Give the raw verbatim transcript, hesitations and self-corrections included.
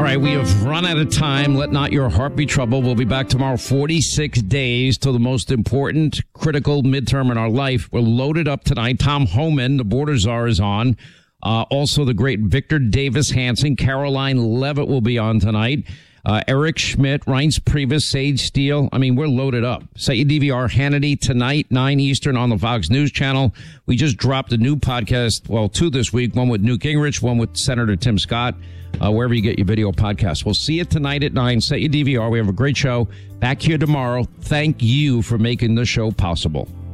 right, we have run out of time. Let not your heart be troubled. We'll be back tomorrow, forty-six days till the most important, critical midterm in our life. We're loaded up tonight. Tom Homan, the border czar, is on. Uh, also, the great Victor Davis Hanson. Caroline Levitt will be on tonight. Uh, Eric Schmidt, Reince Priebus, Sage Steele. I mean, we're loaded up. Set your D V R Hannity tonight, nine Eastern on the Fox News Channel. We just dropped a new podcast, well, two this week, one with Newt Gingrich, one with Senator Tim Scott, uh, wherever you get your video podcast. We'll see you tonight at nine. Set your D V R. We have a great show. Back here tomorrow. Thank you for making the show possible.